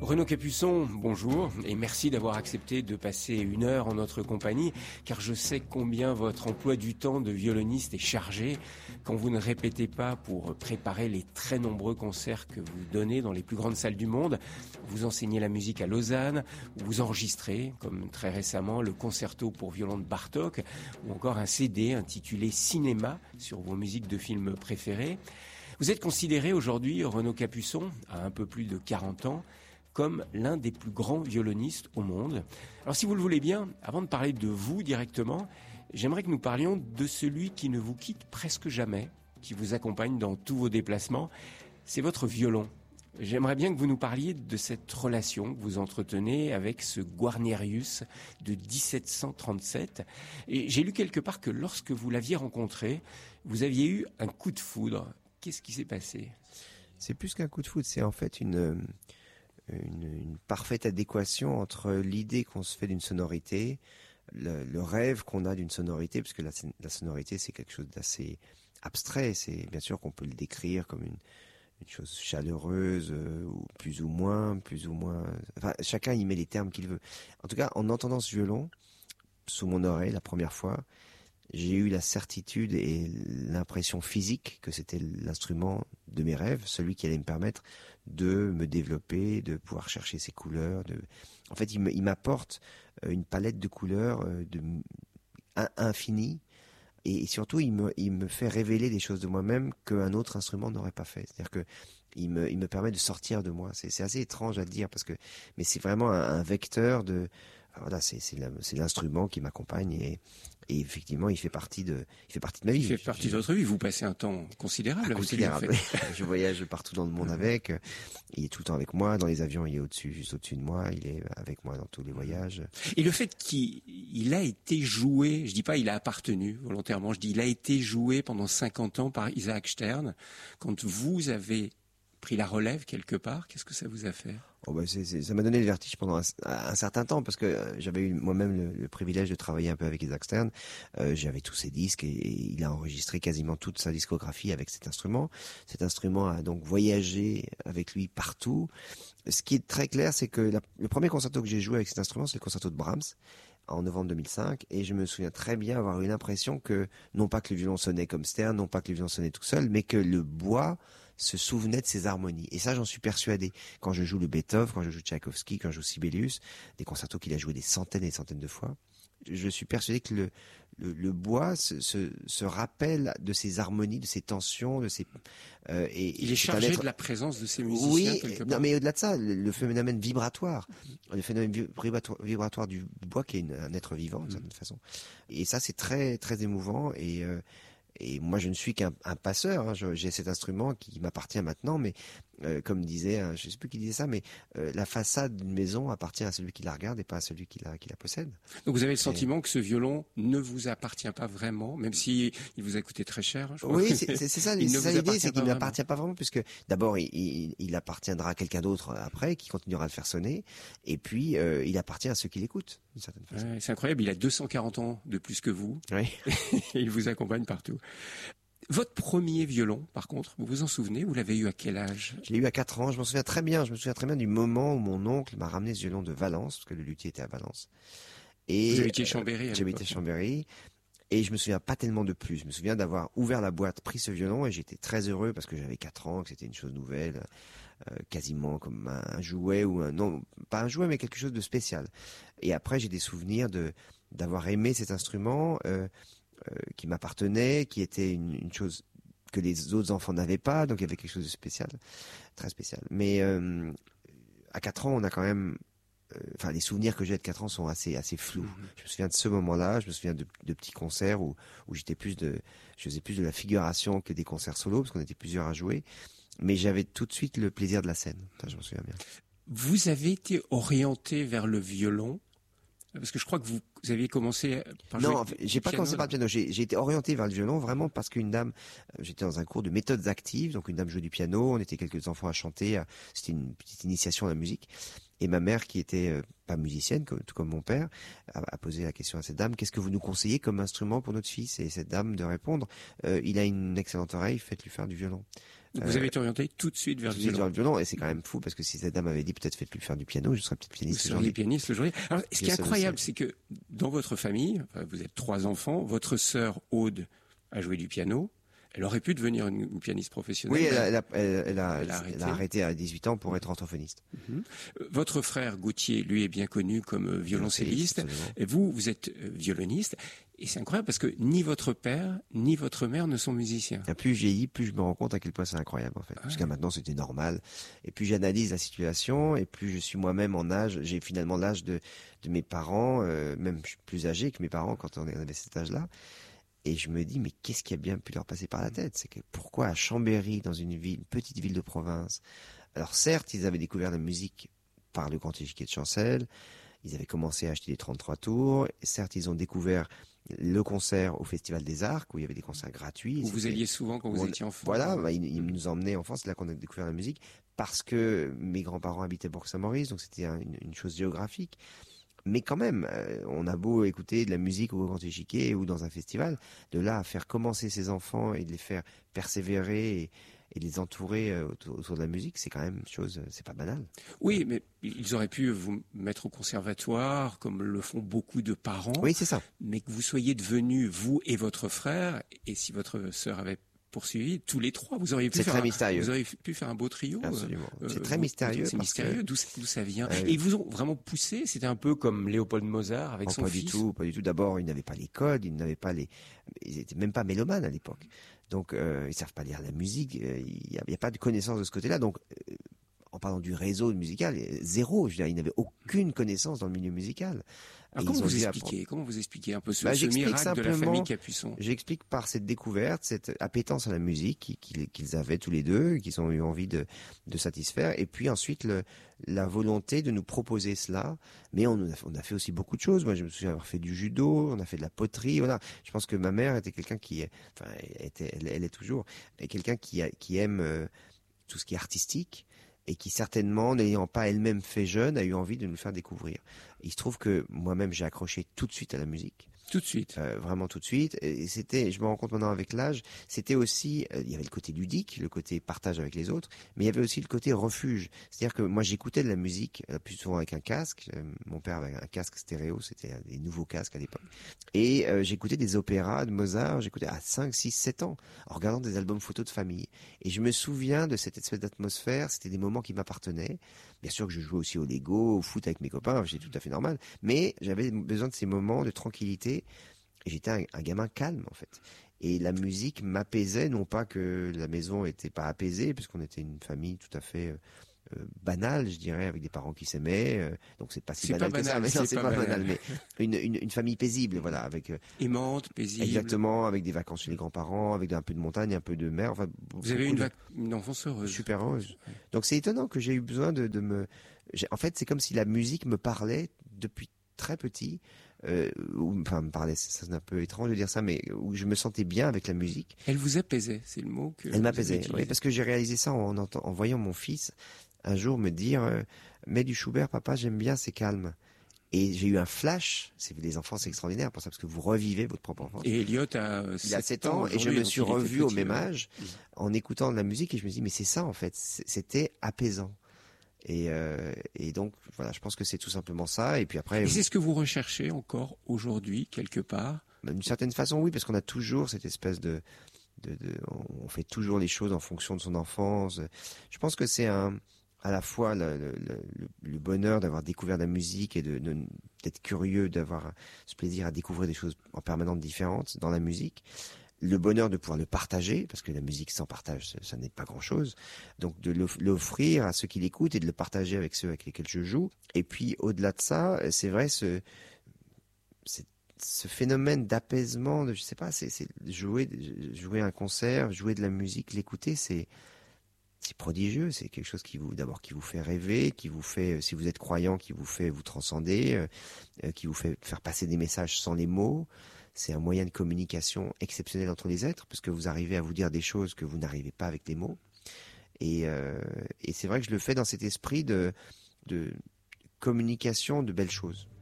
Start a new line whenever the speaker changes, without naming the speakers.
Renaud Capuçon, bonjour et merci d'avoir accepté de passer 1 heure en notre compagnie, car je sais combien votre emploi du temps de violoniste est chargé quand vous ne répétez pas pour préparer les très nombreux concerts que vous donnez dans les plus grandes salles du monde. Vous enseignez la musique à Lausanne, vous enregistrez, comme très récemment, le concerto pour violon de Bartók, ou encore un CD intitulé Cinéma sur vos musiques de films préférées. Vous êtes considéré aujourd'hui, Renaud Capuçon, à un peu plus de 40 ans, comme l'un des plus grands violonistes au monde. Alors si vous le voulez bien, avant de parler de vous directement, j'aimerais que nous parlions de celui qui ne vous quitte presque jamais, qui vous accompagne dans tous vos déplacements, c'est votre violon. J'aimerais bien que vous nous parliez de cette relation que vous entretenez avec ce Guarnerius de 1737. Et j'ai lu quelque part que lorsque vous l'aviez rencontré, vous aviez eu un coup de foudre. Qu'est-ce qui s'est passé ?
C'est plus qu'un coup de foudre, c'est en fait une parfaite adéquation entre l'idée qu'on se fait d'une sonorité, le rêve qu'on a d'une sonorité, parce que la sonorité c'est quelque chose d'assez abstrait. C'est bien sûr qu'on peut le décrire comme une chose chaleureuse, ou plus ou moins. Enfin, chacun y met les termes qu'il veut. En tout cas, en entendant ce violon sous mon oreille la première fois, j'ai eu la certitude et l'impression physique que c'était l'instrument de mes rêves, celui qui allait me permettre de me développer, de pouvoir chercher ses couleurs. En fait, il m'apporte une palette de couleurs infinie, et surtout, il me fait révéler des choses de moi-même qu'un autre instrument n'aurait pas fait. C'est-à-dire que il me permet de sortir de moi. C'est assez étrange à dire mais c'est vraiment un vecteur de. Voilà, c'est l'instrument qui m'accompagne et effectivement, il fait partie de ma vie.
Il fait partie de votre vie. Vous passez un temps considérable.
Considérable. Je voyage partout dans le monde avec. Il est tout le temps avec moi. Dans les avions, il est juste au-dessus de moi. Il est avec moi dans tous les voyages.
Et le fait qu'il a été joué, je dis pas il a appartenu volontairement, je dis il a été joué pendant 50 ans par Isaac Stern. Quand vous avez pris la relève quelque part, qu'est-ce que ça vous a fait ?
Ça m'a donné le vertige pendant un certain temps, parce que j'avais eu moi-même le privilège de travailler un peu avec Isaac Stern. J'avais tous ses disques et il a enregistré quasiment toute sa discographie avec cet instrument. Cet instrument a donc voyagé avec lui partout. Ce qui est très clair, c'est que le premier concerto que j'ai joué avec cet instrument, c'est le concerto de Brahms en novembre 2005, et je me souviens très bien avoir eu l'impression que, non pas que le violon sonnait comme Stern, non pas que le violon sonnait tout seul, mais que le bois se souvenait de ses harmonies. Et ça, j'en suis persuadé. Quand je joue le Beethoven, quand je joue Tchaïkovski, quand je joue Sibelius, des concertos qu'il a joués des centaines et des centaines de fois, je suis persuadé que le bois se rappelle de ses harmonies, de ses tensions, de ses
il est chargé de la présence de ses musiciens.
Oui,
quelque part.
non, mais au-delà de ça, le phénomène vibratoire, vibratoire du bois, qui est un être vivant d'une certaine façon. Et ça, c'est très très émouvant. Et moi, je ne suis qu'un passeur. J'ai cet instrument qui m'appartient maintenant, mais comme disait, je sais plus qui disait ça, mais la façade d'une maison appartient à celui qui la regarde et pas à celui qui la possède.
Donc vous avez le sentiment que ce violon ne vous appartient pas vraiment, même si il vous a coûté très cher. Je crois.
Oui, c'est ça l'idée, c'est qu'il ne m'appartient pas vraiment, puisque d'abord il appartiendra à quelqu'un d'autre après, qui continuera à le faire sonner, et puis il appartient à ceux qui l'écoutent d'une certaine façon.
Ouais, c'est incroyable. Il a 240 ans de plus que vous.
Oui.
Et il vous accompagne partout. Votre premier violon, par contre, vous vous en souvenez? Vous l'avez eu à quel âge?
Je l'ai eu à 4 ans. Je m'en souviens très bien. Je me souviens très bien du moment où mon oncle m'a ramené ce violon de Valence, parce que le luthier était à Valence. Et
vous habitiez Chambéry.
J'habitais Chambéry. Et je me souviens pas tellement de plus. Je me souviens d'avoir ouvert la boîte, pris ce violon, et j'étais très heureux parce que j'avais 4 ans, que c'était une chose nouvelle, quasiment comme un jouet non, pas un jouet, mais quelque chose de spécial. Et après, j'ai des souvenirs d'avoir aimé cet instrument, qui m'appartenait, qui était une chose que les autres enfants n'avaient pas, donc il y avait quelque chose de spécial, très spécial. Mais à 4 ans, on a quand même les souvenirs que j'ai de 4 ans sont assez flous. Je me souviens de ce moment-là, je me souviens de petits concerts où je faisais plus de la figuration que des concerts solo, parce qu'on était plusieurs à jouer, mais j'avais tout de suite le plaisir de la scène. Ça, je m'en souviens bien.
Vous avez été orienté vers le violon, parce que je crois que Vous aviez commencé par
Non,
jouer
en fait,
du
j'ai pas
piano,
commencé par le piano. J'ai été orienté vers le violon vraiment parce qu'une dame, j'étais dans un cours de méthodes actives, donc une dame jouait du piano, on était quelques enfants à chanter, c'était une petite initiation à la musique. Et ma mère, qui était pas musicienne, tout comme mon père, a posé la question à cette dame, qu'est-ce que vous nous conseillez comme instrument pour notre fils? Et cette dame de répondre, il a une excellente oreille, faites-lui faire du violon.
Donc vous avez été orienté tout de suite vers le violon.
Vers le violon, et c'est quand même fou parce que si cette dame avait dit peut-être faites-lui faire du piano, je serais peut-être pianiste
Vous seriez pianiste aujourd'hui. Alors, ce qui est
Ça,
incroyable, c'est que dans votre famille, enfin, vous êtes 3 enfants, votre sœur Aude a joué du piano. Elle aurait pu devenir une pianiste professionnelle.
Oui, elle a arrêté à 18 ans pour être orthophoniste.
Votre frère Gauthier, lui, est bien connu comme violoncelliste. Et vous êtes violoniste. Et c'est incroyable parce que ni votre père, ni votre mère ne sont musiciens.
Et plus je vieillis, plus je me rends compte à quel point c'est incroyable, en fait. Jusqu'à maintenant, c'était normal. Et plus j'analyse la situation, et plus je suis moi-même en âge, j'ai finalement l'âge de mes parents, même je suis plus âgé que mes parents quand on avait cet âge-là. Et je me dis, mais qu'est-ce qui a bien pu leur passer par la tête? C'est que pourquoi à Chambéry, dans une petite ville de province? Alors certes, ils avaient découvert la musique par le Grand Échiquier de Chancel, ils avaient commencé à acheter des 33 tours, et certes, ils ont découvert le concert au Festival des Arcs, où il y avait des concerts gratuits.
Où vous alliez souvent quand vous étiez enfant.
Voilà, ils nous emmenaient enfants, c'est là qu'on a découvert la musique, parce que mes grands-parents habitaient Bourg-Saint-Maurice, donc c'était une chose géographique. Mais quand même, on a beau écouter de la musique au Grand Échiquier ou dans un festival, de là à faire commencer ses enfants et de les faire persévérer et de les entourer autour de la musique, c'est quand même une chose, c'est pas banal.
Oui, mais ils auraient pu vous mettre au conservatoire, comme le font beaucoup de parents.
Oui, c'est ça.
Mais que vous soyez devenus, vous et votre frère, et si votre sœur avait poursuivi, tous les 3, vous auriez pu
très mystérieux.
Vous auriez pu faire un beau trio.
Absolument. C'est très mystérieux.
C'est mystérieux, d'où ça vient. Et ils vous ont vraiment poussé. C'était un peu comme Léopold Mozart avec son fils.
Pas du tout. D'abord, ils n'avaient pas les codes, ils étaient même pas mélomanes à l'époque. Donc, ils savent pas lire la musique. Il y a pas de connaissance de ce côté-là. Donc, en parlant du réseau musical, zéro. Je veux dire, ils n'avaient aucune connaissance dans le milieu musical.
Alors comment vous expliquez un peu ce miracle de la famille Capuçon?
J'explique par cette découverte, cette appétence à la musique qu'ils avaient tous les deux, qu'ils ont eu envie de satisfaire, et puis ensuite la volonté de nous proposer cela. Mais on a fait aussi beaucoup de choses. Moi, je me souviens avoir fait du judo, on a fait de la poterie. Voilà. Je pense que ma mère était quelqu'un elle est toujours, mais quelqu'un qui aime tout ce qui est artistique, et qui certainement, n'ayant pas elle-même fait jeune, a eu envie de nous le faire découvrir. Il se trouve que moi-même, j'ai accroché tout de suite à la musique.
Tout de suite.
Vraiment tout de suite. Et je me rends compte maintenant avec l'âge, c'était aussi, il y avait le côté ludique, le côté partage avec les autres, mais il y avait aussi le côté refuge. C'est-à-dire que moi, j'écoutais de la musique, plus souvent avec un casque. Mon père avait un casque stéréo, c'était des nouveaux casques à l'époque. Et j'écoutais des opéras de Mozart, j'écoutais à 5, 6, 7 ans, en regardant des albums photos de famille. Et je me souviens de cette espèce d'atmosphère, c'était des moments qui m'appartenaient. Bien sûr que je jouais aussi au Lego, au foot avec mes copains, c'est tout à fait normal. Mais j'avais besoin de ces moments de tranquillité. Et j'étais un gamin calme, en fait. Et la musique m'apaisait, non pas que la maison était pas apaisée, puisqu'on était une famille tout à fait banale, je dirais, avec des parents qui s'aimaient. Donc c'est pas si banal que ça, mais non, c'est pas banal. Mais une famille paisible, voilà, avec
aimante, paisible.
Exactement, avec des vacances chez les grands-parents, avec un peu de montagne, un peu de mer. Enfin,
vous avez une enfance heureuse.
Super heureuse. Donc c'est étonnant que j'ai eu besoin de me. En fait, c'est comme si la musique me parlait depuis très petit. Me parlait, ça c'est un peu étrange de dire ça, mais où je me sentais bien avec la musique.
Elle vous apaisait, c'est le mot que.
Elle m'apaisait, oui, parce que j'ai réalisé ça en voyant mon fils un jour me dire mets du Schubert, papa, j'aime bien, c'est calme. Et j'ai eu un flash. Les enfants, c'est extraordinaire pour ça, parce que vous revivez votre propre enfance.
Et Elliot
il a 7 ans, et je me suis revu au même âge en écoutant de la musique, et je me dis mais c'est ça en fait, c'était apaisant. Et donc voilà, je pense que c'est tout simplement ça. Et puis après.
Et c'est ce que vous recherchez encore aujourd'hui quelque part.
D'une certaine façon, oui, parce qu'on a toujours cette espèce on fait toujours les choses en fonction de son enfance. Je pense que c'est à la fois le bonheur d'avoir découvert la musique et d'être curieux, d'avoir ce plaisir à découvrir des choses en permanence différentes dans la musique. Le bonheur de pouvoir le partager, parce que la musique sans partage, ça n'est pas grand-chose. Donc de l'offrir à ceux qui l'écoutent et de le partager avec ceux avec lesquels je joue. Et puis au-delà de ça, c'est vrai, ce phénomène d'apaisement, je sais pas, c'est jouer un concert, jouer de la musique, l'écouter, c'est, c'est prodigieux. C'est quelque chose qui vous fait rêver, qui vous fait, si vous êtes croyant, qui vous fait vous transcender, qui vous fait faire passer des messages sans les mots. C'est un moyen de communication exceptionnel entre les êtres, parce que vous arrivez à vous dire des choses que vous n'arrivez pas avec les mots. Et c'est vrai que je le fais dans cet esprit de communication de belles choses.